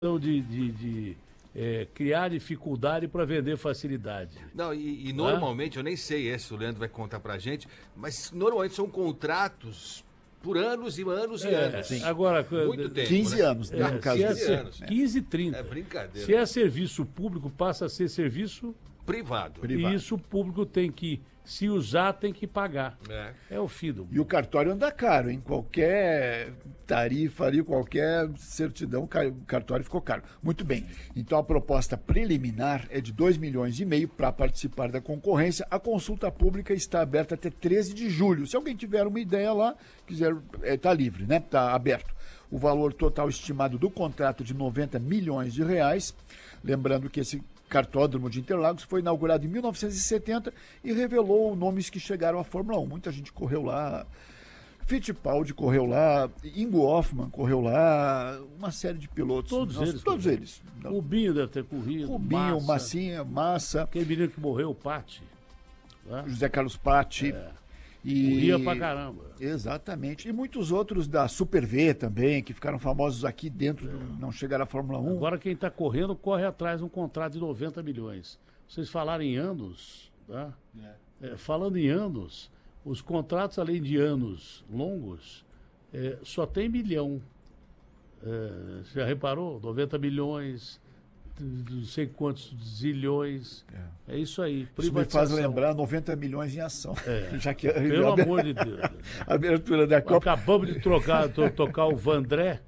criar dificuldade para vender facilidade. Não, e normalmente, eu nem sei esse, o Leandro vai contar pra gente, mas normalmente são contratos por anos e anos e anos. Sim. Agora, muito tempo, 15 né? anos, no caso se desse. 15, 30. É brincadeira. Se é serviço público, passa a ser serviço Privado. e isso o público tem que, se usar, tem que pagar. É. É o fim do mundo. E o cartório anda caro, em qualquer tarifa ali, qualquer certidão, o cartório ficou caro. Muito bem. Então a proposta preliminar é de 2,5 milhões para participar da concorrência. A consulta pública está aberta até 13 de julho. Se alguém tiver uma ideia lá, quiser, está livre, né? Está aberto. O valor total estimado do contrato de 90 milhões de reais. Lembrando que esse cartódromo de Interlagos foi inaugurado em 1970 e revelou nomes que chegaram à Fórmula 1. Muita gente correu lá, Fittipaldi correu lá, Ingo Hoffmann correu lá, uma série de pilotos. Todos eles. Rubinho deve ter corrido. Rubinho, Massinha, Massa. Aquele menino que morreu, o Patti. Né? José Carlos Patti. Corria pra caramba. Exatamente. E muitos outros da Super V também, que ficaram famosos aqui dentro, não chegaram à Fórmula 1. Agora quem está correndo, corre atrás de um contrato de 90 milhões. Vocês falaram em anos, tá? Falando em anos, os contratos, além de anos longos, só tem milhão. Você já reparou? 90 milhões, não sei quantos zilhões. É isso aí. Isso me faz lembrar 90 milhões em ação. Já que pelo amor de Deus. A abertura da Copa. Acabamos de tocar o Vandré.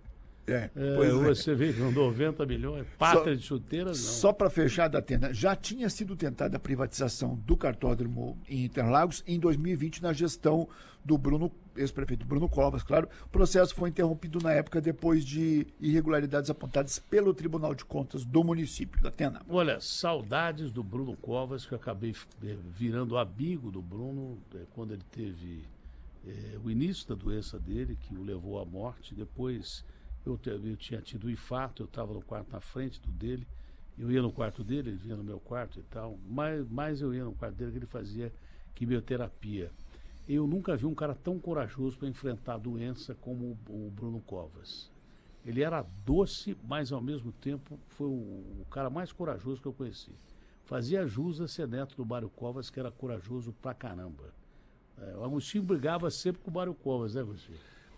Você vê com 90 milhões, pátria de chuteiras, não. Só para fechar da tenda, já tinha sido tentada a privatização do cartódromo em Interlagos em 2020 na gestão do ex-prefeito Bruno Covas, claro. O processo foi interrompido na época depois de irregularidades apontadas pelo Tribunal de Contas do município da Atena. Olha, saudades do Bruno Covas, que eu acabei virando amigo do Bruno quando ele teve o início da doença dele, que o levou à morte. Depois eu tinha tido um infarto, eu estava no quarto na frente do dele, eu ia no quarto dele, ele vinha no meu quarto e tal, mas eu ia no quarto dele que ele fazia quimioterapia. Eu nunca vi um cara tão corajoso para enfrentar a doença como o Bruno Covas. Ele era doce, mas ao mesmo tempo foi o cara mais corajoso que eu conheci. Fazia jus a ser neto do Mário Covas, que era corajoso pra caramba. O Agostinho brigava sempre com o Mário Covas, né, Agostinho?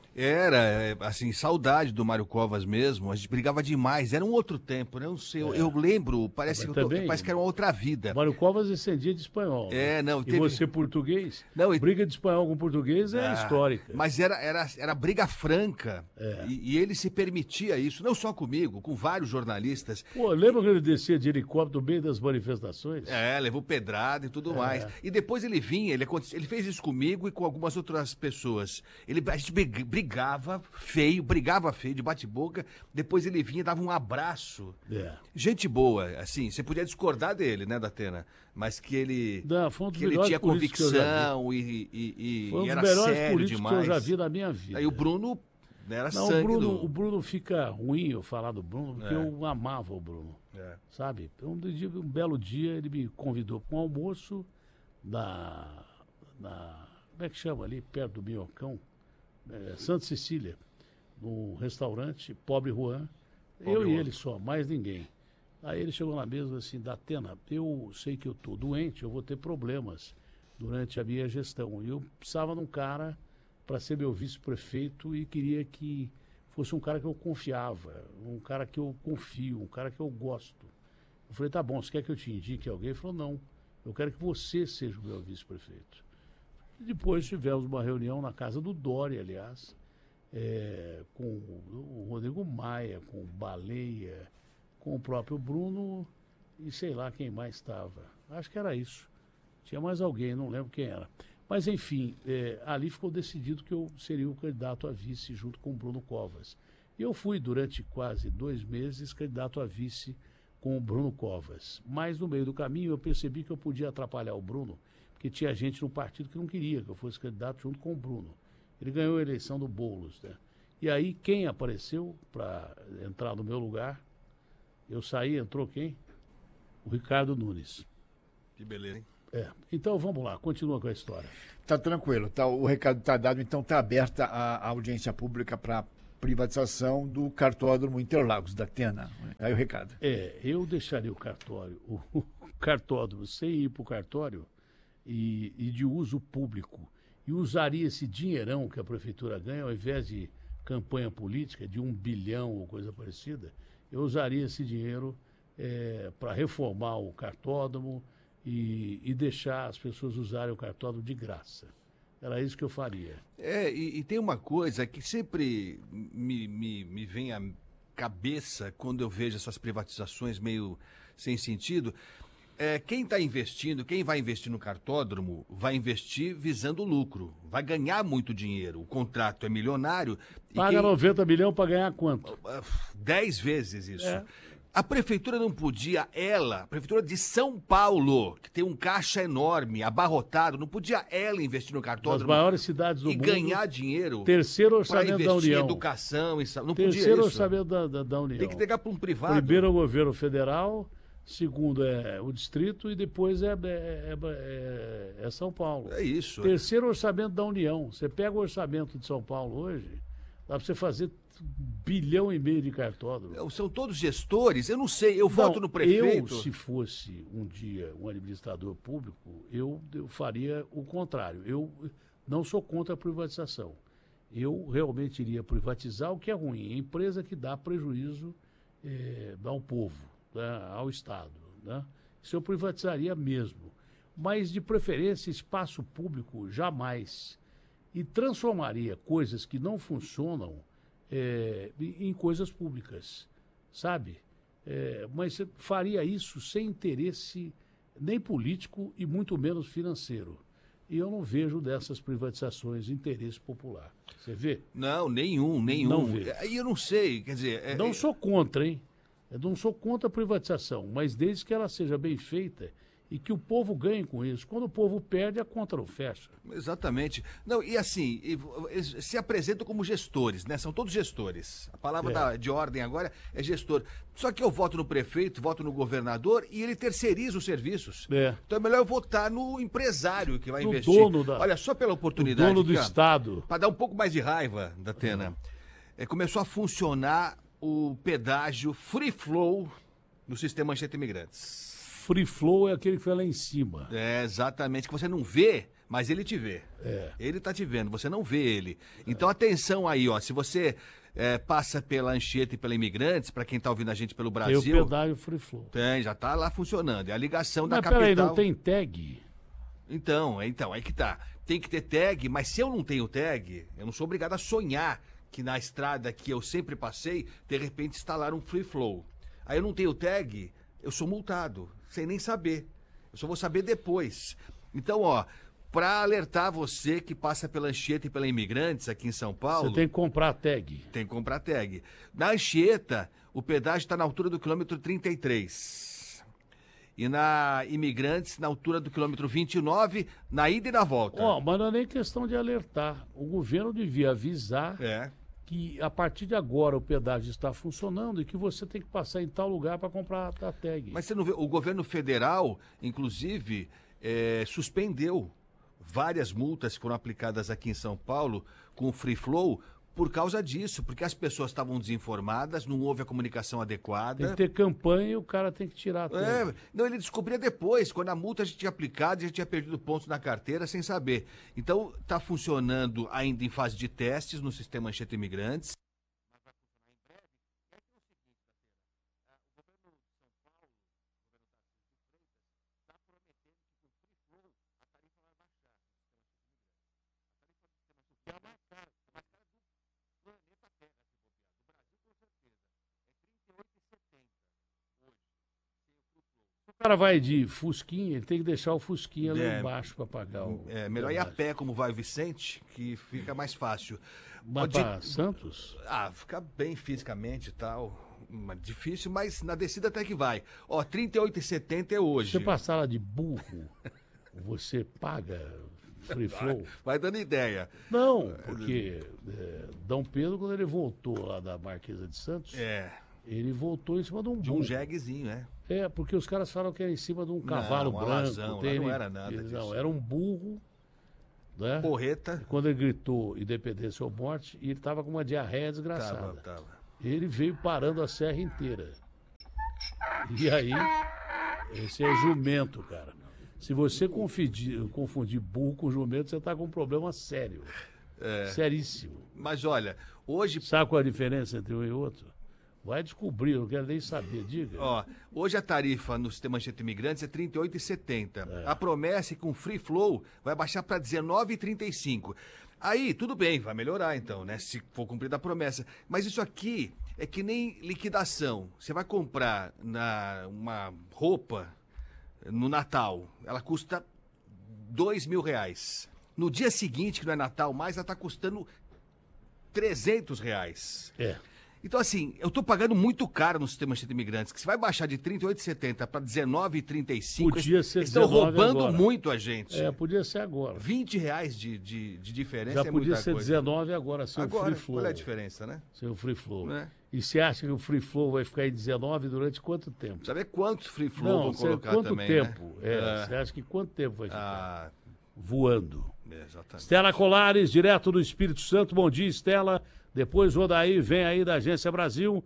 Era, assim, saudade do Mário Covas mesmo, a gente brigava demais, era um outro tempo, né? Eu não sei, eu lembro, parece que era uma outra vida. Mário Covas descendia de espanhol. E você português? Não, briga de espanhol com português é histórica. Mas era briga franca, e ele se permitia isso, não só comigo, com vários jornalistas. Pô, lembra que ele descia de helicóptero no meio das manifestações? Levou pedrada e tudo mais. E depois ele vinha, ele fez isso comigo e com algumas outras pessoas. A gente brigava feio, de bate-boca, depois ele vinha e dava um abraço. Gente boa, assim, você podia discordar dele, né, Datena? Mas que ele tinha convicção e era sério demais. Foi um dos melhores políticos que eu já vi na minha vida. Aí o Bruno era sangue o Bruno fica ruim eu falar do Bruno, porque eu amava o Bruno, sabe? Um belo dia ele me convidou para um almoço como é que chama ali, perto do Minhocão? Santa Cecília, num restaurante, Pobre Juan, eu e ele só, mais ninguém. Aí ele chegou na mesa assim, Datena, eu sei que eu estou doente, eu vou ter problemas durante a minha gestão. E eu precisava de um cara para ser meu vice-prefeito e queria que fosse um cara que eu confiava, um cara que eu confio, um cara que eu gosto. Eu falei, tá bom, você quer que eu te indique alguém? Ele falou, não, eu quero que você seja o meu vice-prefeito. Depois tivemos uma reunião na casa do Dória, aliás, com o Rodrigo Maia, com o Baleia, com o próprio Bruno e sei lá quem mais estava. Acho que era isso. Tinha mais alguém, não lembro quem era. Mas, enfim, ali ficou decidido que eu seria o candidato a vice junto com o Bruno Covas. E eu fui, durante quase 2 meses, candidato a vice com o Bruno Covas. Mas, no meio do caminho, eu percebi que eu podia atrapalhar o Bruno, porque tinha gente no partido que não queria que eu fosse candidato junto com o Bruno. Ele ganhou a eleição do Boulos, né? E aí quem apareceu para entrar no meu lugar? Eu saí, entrou quem? O Ricardo Nunes. Que beleza, hein? Então vamos lá, continua com a história. Tá tranquilo, o recado está dado, então está aberta a audiência pública para privatização do cartódromo Interlagos, da Atena. Aí o recado. Eu deixaria o cartódromo sem ir para o cartório e de uso público. E usaria esse dinheirão que a prefeitura ganha, ao invés de campanha política de 1 bilhão ou coisa parecida, eu usaria esse dinheiro para reformar o cartódromo e deixar as pessoas usarem o cartódromo de graça. Era isso que eu faria. E tem uma coisa que sempre me vem à cabeça quando eu vejo essas privatizações meio sem sentido. Quem está investindo, quem vai investir no cartódromo, vai investir visando lucro. Vai ganhar muito dinheiro. O contrato é milionário. Paga 90 milhões para ganhar quanto? 10 vezes isso. A prefeitura não podia, a prefeitura de São Paulo, que tem um caixa enorme, abarrotado, não podia ela investir no cartódromo. Nas maiores cidades do mundo. E ganhar dinheiro. Terceiro orçamento da União. Para investir em educação. Não podia isso. Terceiro orçamento da União. Tem que pegar para um privado. Primeiro é o governo federal, segundo é o distrito e depois é São Paulo. É isso. Terceiro orçamento da União. Você pega o orçamento de São Paulo hoje, dá para você fazer 1,5 bilhão de cartódromo. São todos gestores? Eu não sei, eu voto no prefeito. Se fosse um dia um administrador público, eu faria o contrário. Eu não sou contra a privatização. Eu realmente iria privatizar o que é ruim. A empresa que dá prejuízo ao povo, né, ao Estado. Né? Isso eu privatizaria mesmo. Mas, de preferência, espaço público, jamais. E transformaria coisas que não funcionam em coisas públicas, sabe? Mas faria isso sem interesse nem político e muito menos financeiro. E eu não vejo dessas privatizações interesse popular. Você vê? Não, nenhum. Não vejo. Aí eu não sei, quer dizer... Não sou contra, hein? Eu não sou contra a privatização, mas desde que ela seja bem feita e que o povo ganhe com isso. Quando o povo perde, a conta não fecha. Exatamente. Não, e assim, eles se apresentam como gestores, né? São todos gestores. A palavra de ordem agora é gestor. Só que eu voto no prefeito, voto no governador e ele terceiriza os serviços. Então é melhor eu votar no empresário que vai investir. Olha, só pela oportunidade. O dono do Estado. Para dar um pouco mais de raiva, da Atena. Começou a funcionar o pedágio Free Flow no sistema Anchieta Imigrantes. Free Flow é aquele que foi lá em cima. Exatamente, que você não vê, mas ele te vê. Ele tá te vendo, você não vê ele. Então atenção aí, ó, se você passa pela Anchieta e pela Imigrantes, para quem tá ouvindo a gente pelo Brasil... Tem o pedágio Free Flow. Tem, já tá lá funcionando, é a ligação da mas capital... Mas peraí, não tem tag? Então, aí que tá. Tem que ter tag, mas se eu não tenho tag, eu não sou obrigado a sonhar que na estrada que eu sempre passei, de repente instalaram um Free Flow. Aí eu não tenho tag, eu sou multado, sem nem saber. Eu só vou saber depois. Então, ó, para alertar você que passa pela Anchieta e pela Imigrantes aqui em São Paulo... Você tem que comprar tag. Tem que comprar tag. Na Anchieta, o pedágio está na altura do quilômetro 33. E na Imigrantes, na altura do quilômetro 29, na ida e na volta. Ó, mas não é nem questão de alertar. O governo devia avisar... que a partir de agora o pedágio está funcionando e que você tem que passar em tal lugar para comprar a tag. Mas você não vê, o governo federal, inclusive, suspendeu várias multas que foram aplicadas aqui em São Paulo com o Free Flow por causa disso, porque as pessoas estavam desinformadas, não houve a comunicação adequada. Tem que ter campanha e o cara tem que tirar tudo. Não, ele descobria depois, quando a multa já tinha aplicado, já tinha perdido pontos na carteira sem saber. Então, está funcionando ainda em fase de testes no sistema Anchieta Imigrantes. O cara vai de Fusquinha, ele tem que deixar o Fusquinha lá embaixo para pagar o... melhor ir a pé, como vai o Vicente, que fica mais fácil. Mas para Santos? Fica bem fisicamente e tal. Difícil, mas na descida até que vai. Ó, 38,70 é hoje. Se você passar lá de burro, você paga Free Flow? Vai dando ideia. Não, porque Dom Pedro, quando ele voltou lá da Marquesa de Santos... Ele voltou em cima de um burro. De um jeguezinho, porque os caras falam que era em cima de um cavalo branco. Alazão, não era nada disso. Não, era um burro Né? Porreta. E quando ele gritou independência ou morte, ele estava com uma diarreia desgraçada. Tava. Ele veio parando a serra inteira. E aí, esse é jumento, cara. Se você confundir burro com jumento, você está com um problema sério. Seríssimo. Mas olha, hoje... Sabe qual é a diferença entre um e outro? Vai descobrir, eu não quero nem saber, diga. Hoje a tarifa no sistema Anchieta Imigrantes é R$ 38,70. A promessa é que com Free Flow vai baixar para R$ 19,35. Aí, tudo bem, vai melhorar então, né? Se for cumprida a promessa. Mas isso aqui é que nem liquidação. Você vai comprar uma roupa no Natal, ela custa R$ 2.000. No dia seguinte, que não é Natal mais, ela está custando R$ 300. Então, assim, eu tô pagando muito caro no sistema de imigrantes, que se vai baixar de R$ 38,70 para R$ 19,35, podia ser eles estão roubando agora. Muito a gente. Podia ser agora. R$ 20 de diferença já é podia muita ser coisa. 19 agora, sem o Free Flow. Qual é a diferença, né? Sem o Free Flow. Né? E você acha que o Free Flow vai ficar em 19 durante quanto tempo? Saber quantos Free Flow vão colocar quanto também, tempo? né? Você acha que quanto tempo vai ficar? Voando. Exatamente. Estela Colares, direto do Espírito Santo. Bom dia, Estela. Depois Rodaí vem aí da Agência Brasil.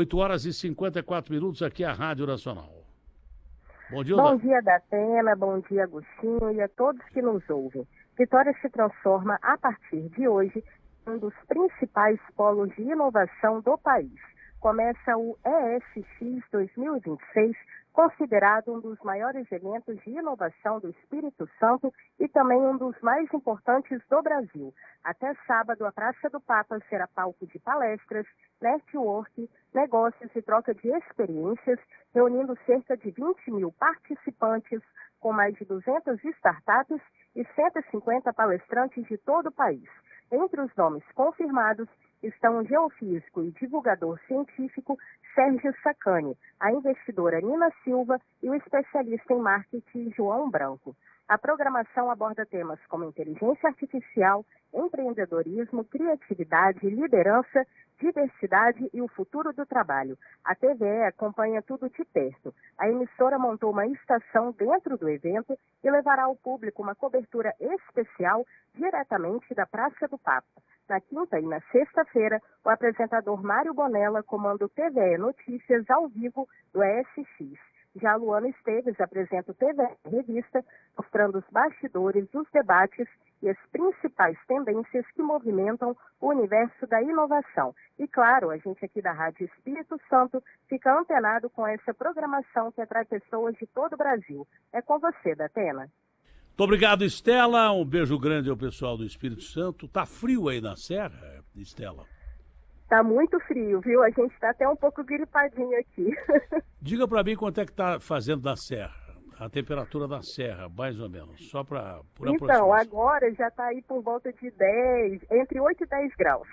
8h54 aqui a Rádio Nacional. Bom dia, Bom dia, Datena. Bom dia, Agostinho, e a todos que nos ouvem. Vitória se transforma, a partir de hoje, em um dos principais polos de inovação do país. Começa o ESX 2026, considerado um dos maiores eventos de inovação do Espírito Santo e também um dos mais importantes do Brasil. Até sábado, a Praça do Papa será palco de palestras, network, negócios e troca de experiências, reunindo cerca de 20 mil participantes, com mais de 200 startups e 150 palestrantes de todo o país. Entre os nomes confirmados estão o geofísico e divulgador científico Sérgio Sacani, a investidora Nina Silva e o especialista em marketing João Branco. A programação aborda temas como inteligência artificial, empreendedorismo, criatividade, liderança, diversidade e o futuro do trabalho. A TVE acompanha tudo de perto. A emissora montou uma estação dentro do evento e levará ao público uma cobertura especial diretamente da Praça do Papa. Na quinta e na sexta-feira, o apresentador Mário Bonella comanda o TVE Notícias ao vivo do ESX. Já Luana Esteves apresenta o TVE Revista, mostrando os bastidores, os debates e as principais tendências que movimentam o universo da inovação. E claro, a gente aqui da Rádio Espírito Santo fica antenado com essa programação que atrai pessoas de todo o Brasil. É com você, Datena. Muito obrigado, Estela. Um beijo grande ao pessoal do Espírito Santo. Tá frio aí na Serra, Estela? Tá muito frio, viu? A gente tá até um pouco gripadinho aqui. Diga para mim quanto é que tá fazendo na Serra, a temperatura da Serra, mais ou menos, só para por aproximação. Então, agora já tá aí por volta de 10, entre 8 e 10 graus.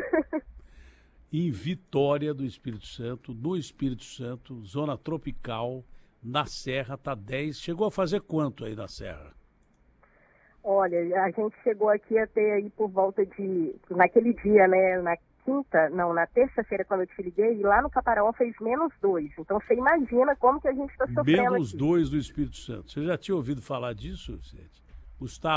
Em Vitória do Espírito Santo, no Espírito Santo, zona tropical, na Serra tá 10. Chegou a fazer quanto aí na Serra? Olha, a gente chegou aqui a ter aí por volta de, naquele dia, né, na terça-feira, quando eu te liguei, lá no Caparaó fez -2. Então você imagina como que a gente está sofrendo aqui. -2 do Espírito Santo. Você já tinha ouvido falar disso, gente? Gustavo,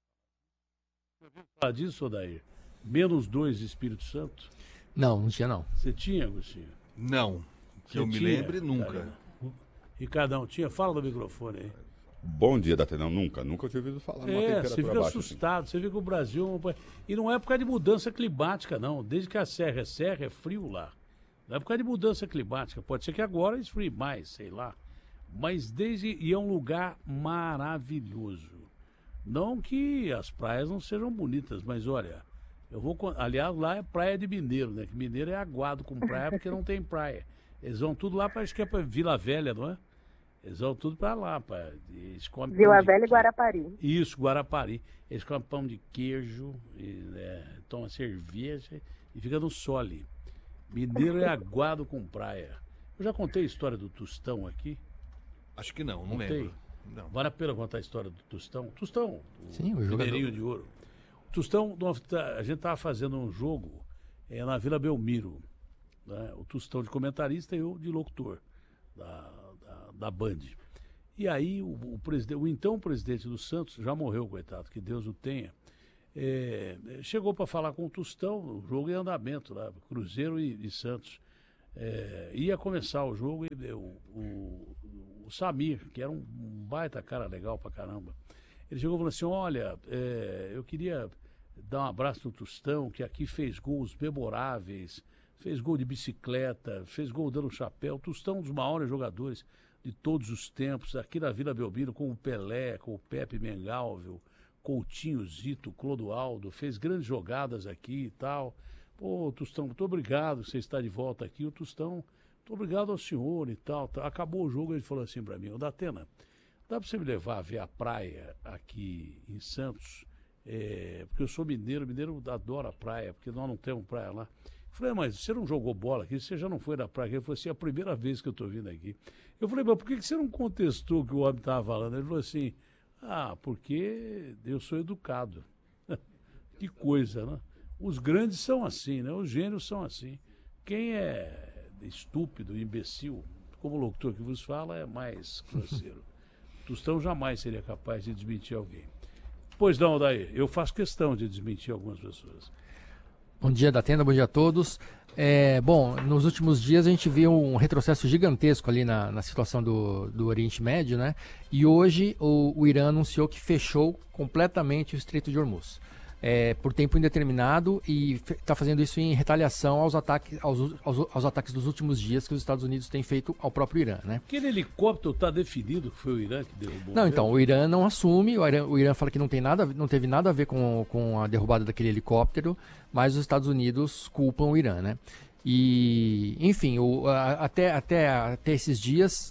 já ouviu falar disso, Odair? -2 do Espírito Santo? Não tinha não. Você tinha, Agostinho? Não, que eu me lembre nunca. Ricardão, tinha? Fala do microfone aí. Bom dia, Datenão. Nunca tinha ouvido falar numa temperatura você fica baixa, assustado, assim. Você vê que o Brasil... E não é por causa de mudança climática, não. Desde que a serra, é frio lá. Não é por causa de mudança climática. Pode ser que agora esfrie mais, sei lá. Mas e é um lugar maravilhoso. Não que as praias não sejam bonitas, mas olha, aliás, lá é praia de mineiro, né? Que mineiro é aguado com praia porque não tem praia. Eles vão tudo lá para Vila Velha, não é? Eles vão tudo para lá. Eles comem Vila Velha e Guarapari. Isso, Guarapari. Eles comem pão de queijo, tomam cerveja e fica no sole. Mineiro é aguado com praia. Eu já contei a história do Tostão aqui? Acho que não Contei. lembro. Não. Vale a pena contar a história do Tostão? Tostão, Sim, o mineirinho de ouro. O Tostão, a gente estava fazendo um jogo na Vila Belmiro. Né? O Tostão de comentarista e eu de locutor da Band. E aí o então presidente do Santos, já morreu, coitado, que Deus o tenha, chegou para falar com o Tostão, o jogo em andamento lá, Cruzeiro e Santos. Ia começar o jogo e o Samir, que era um baita cara legal pra caramba, ele chegou e falou assim, olha, eu queria dar um abraço no Tostão, que aqui fez gols memoráveis, fez gol de bicicleta, fez gol dando chapéu. O Tostão é um dos maiores jogadores de todos os tempos, aqui na Vila Belmiro, com o Pelé, com o Pepe Mengalvio, Coutinho, Zito, Clodoaldo, fez grandes jogadas aqui e tal. Pô, Tostão, muito obrigado, você está de volta aqui. O Tostão, muito obrigado ao senhor e tal. Acabou o jogo, ele falou assim para mim, Datena, dá para você me levar a ver a praia aqui em Santos? Porque eu sou mineiro adora praia, porque nós não temos praia lá. Eu falei, mas você não jogou bola aqui, você já não foi na praia? Ele falou assim, é a primeira vez que eu estou vindo aqui. Eu falei, mas por que você não contestou o que o homem estava falando? Ele falou assim, porque eu sou educado. Que coisa, né? Os grandes são assim, né? Os gênios são assim. Quem é estúpido, imbecil, como o locutor que vos fala, é mais grosseiro. Tostão jamais seria capaz de desmentir alguém. Pois não, Odair, eu faço questão de desmentir algumas pessoas. Bom dia, Datena, bom dia a todos. Bom, nos últimos dias a gente viu um retrocesso gigantesco ali na situação do Oriente Médio, né? E hoje o Irã anunciou que fechou completamente o Estreito de Hormuz. Por tempo indeterminado e está fazendo isso em retaliação aos ataques dos últimos dias que os Estados Unidos têm feito ao próprio Irã, né? Aquele helicóptero está definido que foi o Irã que derrubou? Não, então, o Irã não assume, o Irã fala que não teve nada a ver com a derrubada daquele helicóptero, mas os Estados Unidos culpam o Irã, né? E, enfim, até esses dias...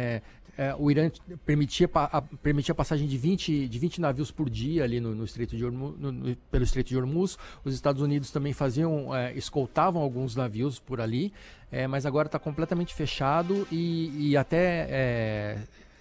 o Irã permitia a passagem de 20 navios por dia ali no Estreito de Hormuz, pelo Estreito de Hormuz. Os Estados Unidos também escoltavam alguns navios por ali, mas agora está completamente fechado e até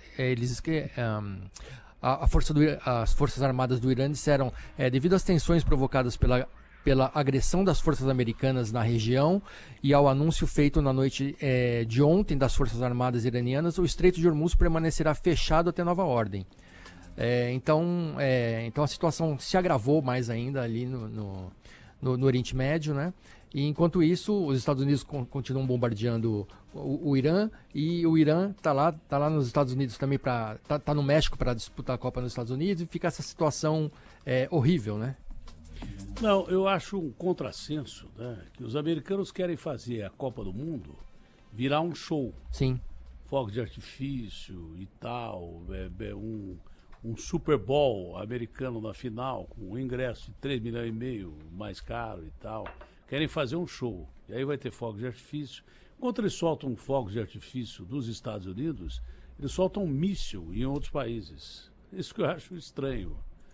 as Forças Armadas do Irã disseram, devido às tensões provocadas pela agressão das forças americanas na região e ao anúncio feito na noite de ontem das Forças Armadas iranianas, o Estreito de Hormuz permanecerá fechado até nova ordem. Então a situação se agravou mais ainda ali no Oriente Médio, né? E enquanto isso, os Estados Unidos continuam bombardeando o Irã, e o Irã tá lá nos Estados Unidos também, tá no México para disputar a Copa nos Estados Unidos, e fica essa situação horrível, né? Não, eu acho um contrassenso, né? Que os americanos querem fazer a Copa do Mundo virar um show. Sim. Fogos de artifício e tal, um Super Bowl americano na final, com um ingresso de 3,5 milhões mais caro e tal. Querem fazer um show. E aí vai ter fogos de artifício. Enquanto eles soltam fogos de artifício dos Estados Unidos, eles soltam míssil em outros países. Isso que eu acho estranho.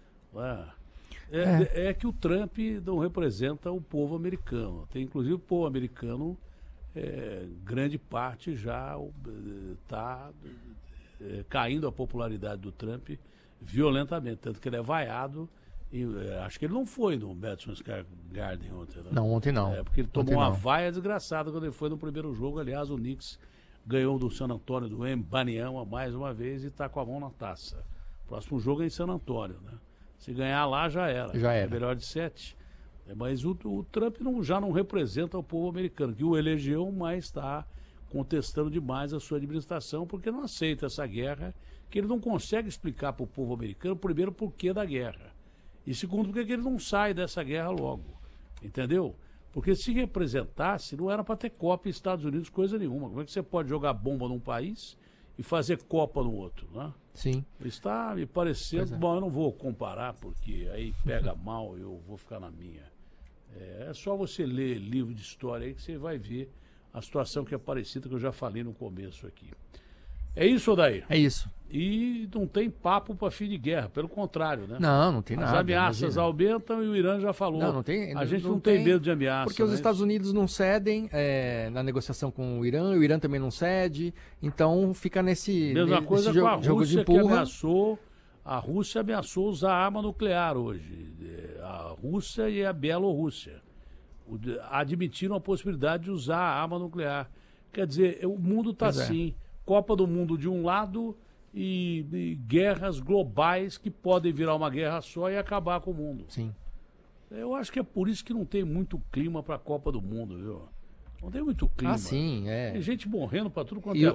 É que o Trump não representa o povo americano. Tem inclusive o povo americano, grande parte já está caindo a popularidade do Trump violentamente, tanto que ele é vaiado. Acho que ele não foi no Madison Square Garden ontem. Né? Não, ontem não. Porque ele tomou uma vaia desgraçada quando ele foi no primeiro jogo. Aliás, o Knicks ganhou do San Antonio, do Mbanyama, mais uma vez, e está com a mão na taça. O próximo jogo é em San Antonio, né? Se ganhar lá, já era. É melhor de 7. Mas o Trump já não representa o povo americano, que o elegeu, mas está contestando demais a sua administração, porque não aceita essa guerra, que ele não consegue explicar para o povo americano, primeiro, por que da guerra. E segundo, porque ele não sai dessa guerra logo. Entendeu? Porque se representasse, não era para ter Copa nos Estados Unidos, coisa nenhuma. Como é que você pode jogar bomba num país e fazer Copa no outro, né? Sim. Está me parecendo... Bom, eu não vou comparar, porque aí pega mal, eu vou ficar na minha. É só você ler livro de história aí que você vai ver a situação que é parecida, que eu já falei no começo aqui. É isso, Odair? É isso. E não tem papo para fim de guerra, pelo contrário, né? Não tem nada. As ameaças aumentam e o Irã já falou. A gente não tem medo de ameaça. Porque os Estados Unidos não cedem na negociação com o Irã também não cede, então fica nesse mesma coisa com a Rússia, que ameaçou. A Rússia ameaçou usar arma nuclear hoje. A Rússia e a Bielorrússia admitiram a possibilidade de usar a arma nuclear. Quer dizer, o mundo está assim. Copa do Mundo de um lado e guerras globais que podem virar uma guerra só e acabar com o mundo. Sim. Eu acho que é por isso que não tem muito clima para a Copa do Mundo, viu? Não tem muito clima. Sim, é. Tem gente morrendo para tudo quanto E é